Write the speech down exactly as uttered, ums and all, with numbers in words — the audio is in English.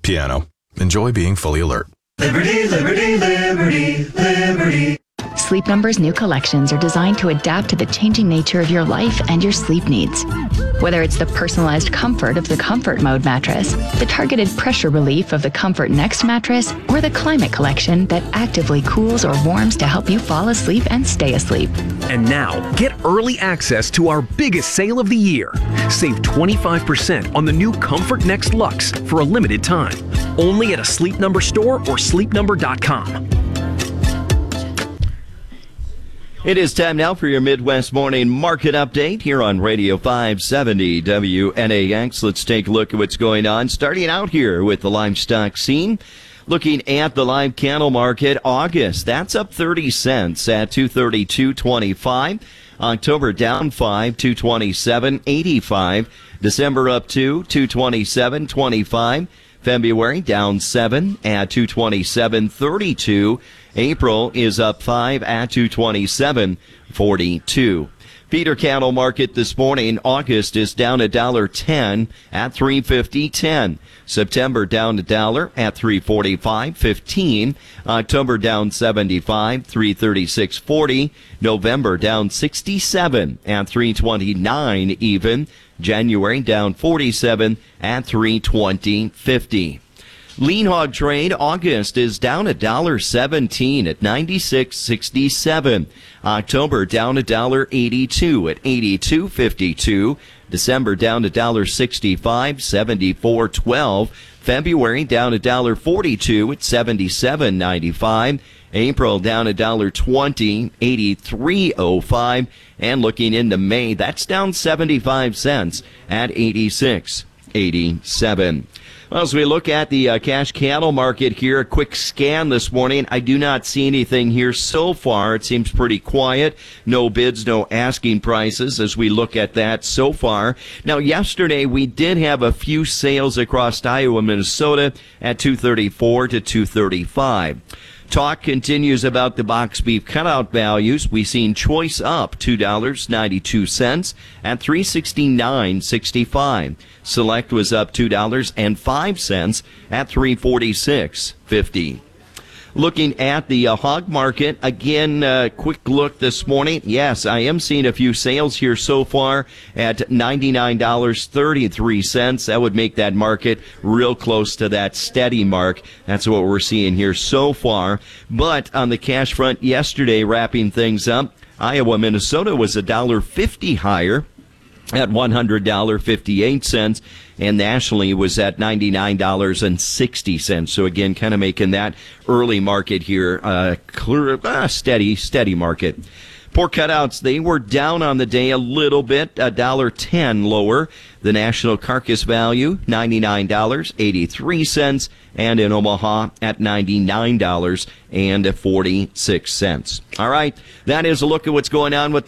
Piano. Enjoy being fully alert. Liberty, liberty, liberty, liberty. Sleep Number's new collections are designed to adapt to the changing nature of your life and your sleep needs. Whether it's the personalized comfort of the Comfort Mode mattress, the targeted pressure relief of the Comfort Next mattress, or the Climate Collection that actively cools or warms to help you fall asleep and stay asleep. And now, get early access to our biggest sale of the year. Save twenty-five percent on the new Comfort Next Luxe for a limited time. Only at a Sleep Number store or sleep number dot com. It is time now for your Midwest Morning Market Update here on Radio five seventy W N A X. Let's take a look at what's going on. Starting out here with the livestock scene. Looking at the live cattle market, August, that's up thirty cents at two thirty-two twenty-five. October down five, two twenty-seven eighty-five. December up two, two twenty-seven twenty-five. February down seven at two twenty-seven thirty-two. April is up five at two twenty-seven forty-two. Feeder cattle market this morning, August is down a dollar ten at three fifty ten. September down a dollar at three forty-five fifteen. October down seventy-five, three thirty-six forty. November down sixty-seven at three twenty-nine even. January down forty-seven at three twenty fifty. Lean hog trade, August is down a dollar seventeen at ninety-six sixty-seven. October down a dollar eighty-two at eighty-two fifty-two. December down a dollar sixty-five, seventy-four twelve. February down a dollar forty-two at seventy-seven ninety-five. April down a dollar twenty, eighty-three oh five, and looking into May, that's down seventy-five cents at eighty-six eighty-seven. Well, as we look at the uh, cash cattle market here, a quick scan this morning. I do not see anything here so far. It seems pretty quiet. No bids, no asking prices as we look at that so far. Now, yesterday we did have a few sales across Iowa, Minnesota at two thirty-four to two thirty-five. Talk continues about the box beef cutout values. We've seen choice up two dollars and ninety-two cents at three sixty-nine sixty-five. Select was up two dollars and five cents at three forty-six fifty. Looking at the uh, hog market, again, uh, quick look this morning. Yes, I am seeing a few sales here so far at ninety-nine dollars and thirty-three cents. That would make that market real close to that steady mark. That's what we're seeing here so far. But on the cash front yesterday, wrapping things up, Iowa, Minnesota was one dollar fifty higher at one hundred dollars and fifty-eight cents, and nationally was at ninety-nine dollars and sixty cents. So again, kind of making that early market here uh, clear, uh, steady, steady market. Pork cutouts, they were down on the day a little bit, one dollar ten lower. The national carcass value, ninety-nine dollars and eighty-three cents, and in Omaha at ninety-nine dollars and forty-six cents. All right, that is a look at what's going on with